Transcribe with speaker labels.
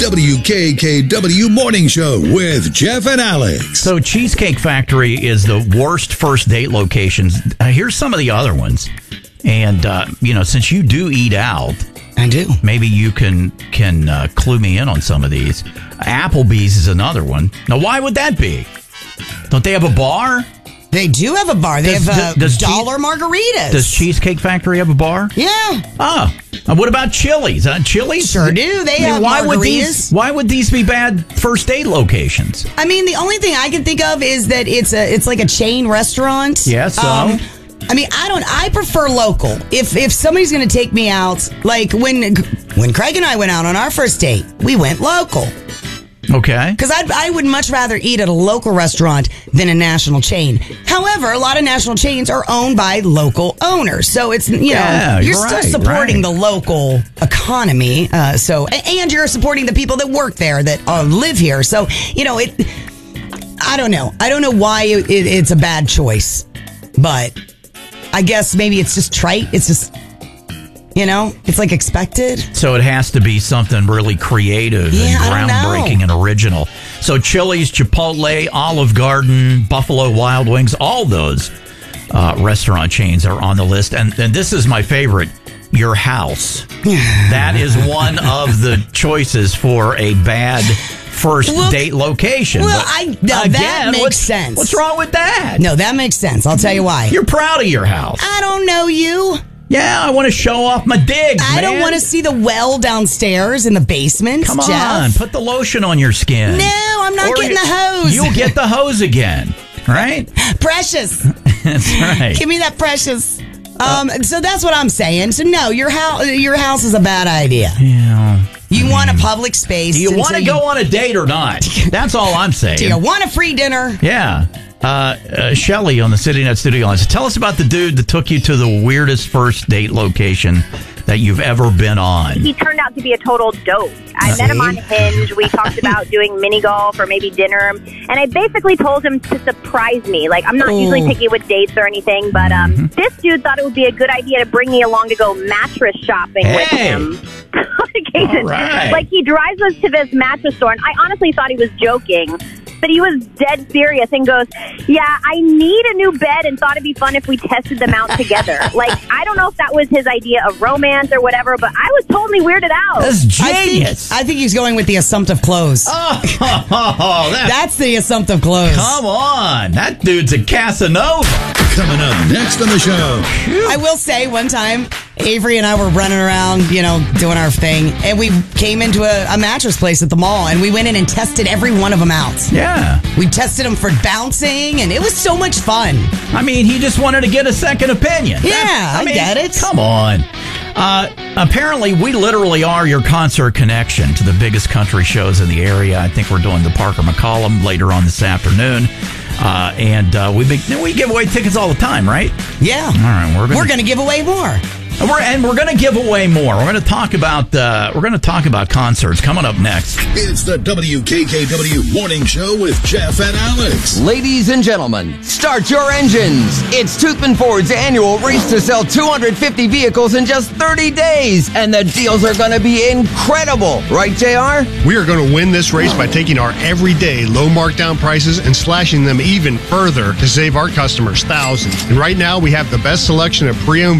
Speaker 1: WKKW Morning Show with Jeff and Alex.
Speaker 2: So Cheesecake Factory is the worst first date locations. Here's some of the other ones. And, since you do eat out,
Speaker 3: I do.
Speaker 2: maybe you can clue me in on some of these. Applebee's is another one. Now, why would that be? Don't they have a bar?
Speaker 3: They do have a bar. They have dollar margaritas.
Speaker 2: Does Cheesecake Factory have a bar?
Speaker 3: Yeah.
Speaker 2: Oh. What about Chili's? Chili's?
Speaker 3: Sure do. They have margaritas.
Speaker 2: Why would these be bad first date locations?
Speaker 3: I mean, the only thing I can think of is that it's like a chain restaurant.
Speaker 2: Yeah, so?
Speaker 3: I prefer local. If somebody's going to take me out, like when Craig and I went out on our first date, we went local.
Speaker 2: Okay.
Speaker 3: Because I would much rather eat at a local restaurant than a national chain. However, a lot of national chains are owned by local owners. So it's, you're still supporting the local economy. And you're supporting the people that work there that live here. So, I don't know. I don't know why it's a bad choice. But I guess maybe it's just trite. It's just... it's like expected.
Speaker 2: So it has to be something really creative and groundbreaking and original. So Chili's, Chipotle, Olive Garden, Buffalo Wild Wings, all those restaurant chains are on the list. And this is my favorite, Your House. That is one of the choices for a bad first date location.
Speaker 3: Well, that makes sense.
Speaker 2: What's wrong with that?
Speaker 3: No, that makes sense. I'll tell you why.
Speaker 2: You're proud of your house.
Speaker 3: I don't know you.
Speaker 2: Yeah, I want to show off my digs,
Speaker 3: I don't want to see the well downstairs in the basement,
Speaker 2: Come
Speaker 3: Jeff.
Speaker 2: on, put the lotion on your skin.
Speaker 3: No, I'm not getting the hose.
Speaker 2: You'll get the hose again, right?
Speaker 3: Precious.
Speaker 2: That's right.
Speaker 3: Give me that Precious. So that's what I'm saying. So no, your house is a bad idea.
Speaker 2: Yeah.
Speaker 3: You want a public space.
Speaker 2: Do you want to go on a date or not? That's all I'm saying.
Speaker 3: Do you want a free dinner?
Speaker 2: Yeah. Shelly on the CityNet Studio Lines. Tell us about the dude that took you to the weirdest first date location that you've ever been on.
Speaker 4: He turned out to be a total dope. I met him on Hinge. We talked about doing mini golf or maybe dinner. And I basically told him to surprise me. Like, I'm not usually picky with dates or anything, but this dude thought it would be a good idea to bring me along to go mattress shopping with him. On occasion.
Speaker 2: Right.
Speaker 4: Like, he drives us to this mattress store, and I honestly thought he was joking. But he was dead serious and goes, yeah, I need a new bed and thought it'd be fun if we tested them out together. Like, I don't know if that was his idea of romance or whatever, but I was totally weirded out.
Speaker 2: That's genius.
Speaker 3: I think he's going with the assumptive close. That's the assumptive close.
Speaker 2: Come on. That dude's a Casanova.
Speaker 1: Coming up next on the show.
Speaker 3: I will say one time, Avery and I were running around, doing our thing, and we came into a mattress place at the mall, and we went in and tested every one of them out.
Speaker 2: Yeah.
Speaker 3: We tested them for bouncing, and it was so much fun.
Speaker 2: I mean, he just wanted to get a second opinion.
Speaker 3: Yeah, I get it.
Speaker 2: Come on. Apparently, we literally are your concert connection to the biggest country shows in the area. I think we're doing the Parker McCollum later on this afternoon. We give away tickets all the time, right?
Speaker 3: Yeah.
Speaker 2: All right,
Speaker 3: we're going to give away more.
Speaker 2: We're going to give away more. We're going to talk about concerts coming up next.
Speaker 1: It's the WKKW Morning Show with Jeff and Alex.
Speaker 5: Ladies and gentlemen, start your engines. It's Toothman Ford's annual race to sell 250 vehicles in just 30 days. And the deals are going to be incredible. Right, JR?
Speaker 6: We are going to win this race by taking our everyday low markdown prices and slashing them even further to save our customers thousands. And right now, we have the best selection of pre-owned